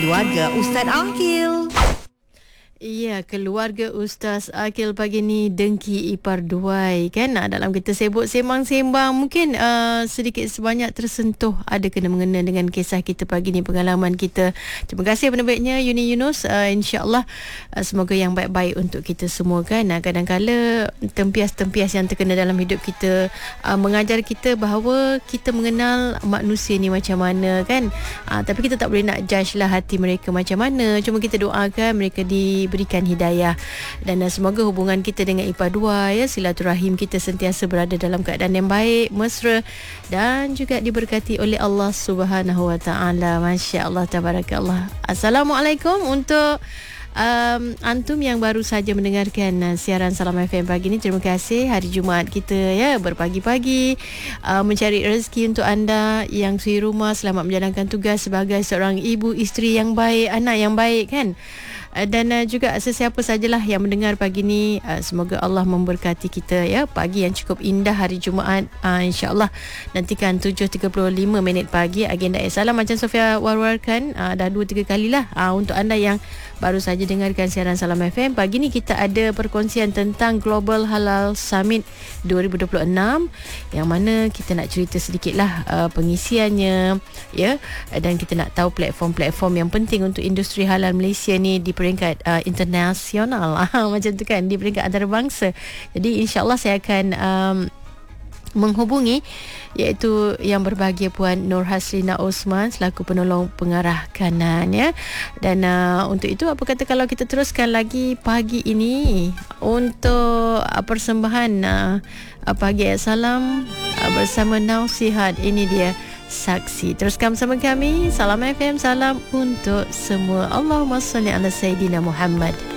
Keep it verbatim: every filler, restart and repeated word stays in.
Keluarga Ustaz Akil. Ya, keluarga Ustaz Akil pagi ni dengki ipar duai kan. Dalam kita sibuk sembang-sembang, mungkin uh, sedikit sebanyak tersentuh ada kena mengena dengan kisah kita pagi ni, pengalaman kita. Terima kasih penerbitnya Yuni Yunus. uh, InsyaAllah uh, semoga yang baik-baik untuk kita semua kan. uh, Kadang-kala tempias-tempias yang terkena dalam hidup kita uh, mengajar kita bahawa kita mengenal manusia ni macam mana kan. uh, Tapi kita tak boleh nak judge lah hati mereka macam mana. Cuma kita doakan mereka di berikan hidayah, dan uh, semoga hubungan kita dengan ipar dua, ya, silaturahim kita sentiasa berada dalam keadaan yang baik, mesra, dan juga diberkati oleh Allah Subhanahu Wa Taala. Masya-Allah, tabarakallah. Assalamualaikum untuk Um, antum yang baru saja mendengarkan uh, siaran Salam F M pagi ni. Terima kasih, hari Jumaat kita ya, berpagi-pagi uh, mencari rezeki untuk anda yang suri rumah. Selamat menjalankan tugas sebagai seorang ibu, isteri yang baik, anak yang baik kan. Uh, dan uh, juga sesiapa sajalah yang mendengar pagi ni, uh, semoga Allah memberkati kita ya. Pagi yang cukup indah hari Jumaat, uh, insya-Allah. Nantikan tujuh tiga puluh lima minit pagi agenda Salam macam Sofia war-warkan uh, dah dua tiga kalilah uh, untuk anda yang baru saja dengarkan siaran Salam F M. Pagi ni kita ada perkongsian tentang Global Halal Summit dua ribu dua puluh enam, yang mana kita nak cerita sedikitlah uh, pengisiannya ya, dan kita nak tahu platform-platform yang penting untuk industri halal Malaysia ni di peringkat uh, internasional macam tu kan, di peringkat antarabangsa. Jadi insya-Allah saya akan um, menghubungi iaitu yang berbahagia Puan Nur Haslina Osman selaku penolong pengarah kanan ya. Dan uh, untuk itu, apa kata kalau kita teruskan lagi pagi ini untuk uh, persembahan uh, uh, pagi Salam uh, bersama Nausihat. Ini dia Saksi. Teruskan bersama kami. Salam F M, salam untuk semua. Allahumma salli ala Sayyidina Muhammad.